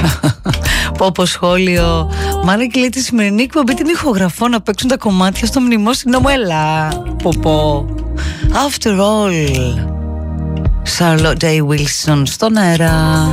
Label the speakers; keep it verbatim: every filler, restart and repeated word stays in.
Speaker 1: Πω πω σχόλιο. Μάρα, λέει τη σημερινή εκπομπή την ηχογραφώ να παίξουν τα κομμάτια στο μνημόσυνο μου. Έλα. Πω πω. After all, Charlotte Day Wilson στον αέρα.